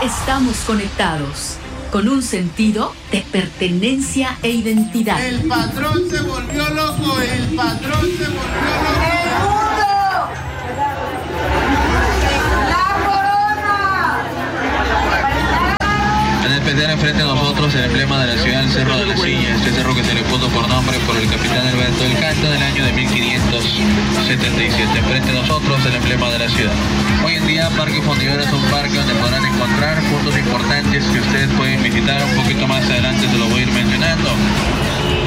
estamos conectados con un sentido de pertenencia e identidad. El patrón se volvió loco, el patrón se volvió loco. En el pedal enfrente a nosotros el emblema de la ciudad, el Cerro de la Silla, este cerro que se le puso por nombre por el capitán Alberto del Canto del año de 1577. Enfrente a nosotros el emblema de la ciudad. Hoy en día Parque Fundidora es un parque donde podrán encontrar puntos importantes que ustedes pueden visitar. Un poquito más adelante se lo voy a ir mencionando.